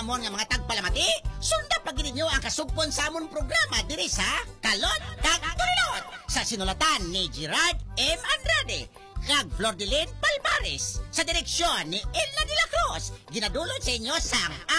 amon nga mga tagpalamati, sunda pag ninyo ang kasugpon sa amon programa diri sa Kalot kag Turilot sa sinulatan ni Gerard M. Andrade kag Flordeline Palmares sa direksyon ni Elna de la Cruz. Ginadulot sa inyo sang